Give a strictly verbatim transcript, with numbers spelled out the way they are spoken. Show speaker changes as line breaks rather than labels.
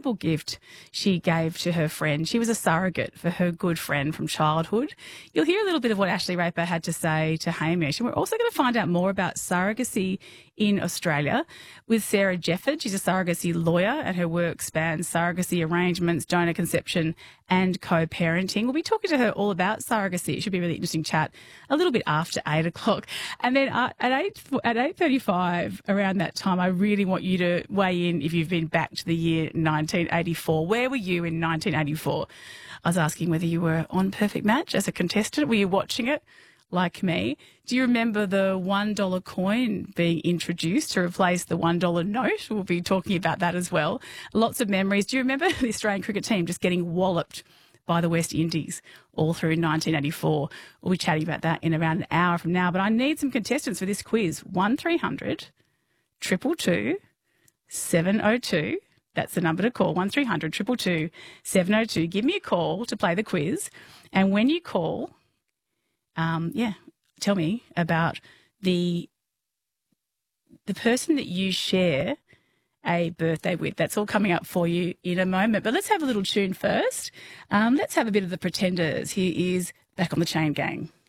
incredible gift she gave to her friend. She was a surrogate for her good friend from childhood. You'll hear a little bit of what Ashley Raper had to say to Hamish. And we're also going to find out more about surrogacy in Australia with Sarah Jefford. She's a surrogacy lawyer and her work spans surrogacy arrangements, donor conception and co-parenting. We'll be talking to her all about surrogacy. It should be a really interesting chat a little bit after eight o'clock. And then uh, at eight at eight thirty-five, around that time, I really want you to weigh in if you've been back to the year nineteen eighty-four. Where were you in nineteen eighty-four? I was asking whether you were on Perfect Match as a contestant. Were you watching it like me? Do you remember the one dollar coin being introduced to replace the one dollar note? We'll be talking about that as well. Lots of memories. Do you remember the Australian cricket team just getting walloped by the West Indies all through nineteen eighty-four? We'll be chatting about that in around an hour from now. But I need some contestants for this quiz. one three hundred, two two two, seven oh two. That's the number to call, one three hundred, two two two, seven oh two. Give me a call to play the quiz. And when you call, um, yeah, tell me about the the person that you share a birthday with. That's all coming up for you in a moment. But let's have a little tune first. Um, let's have a bit of the Pretenders. Here is Back on the Chain Gang.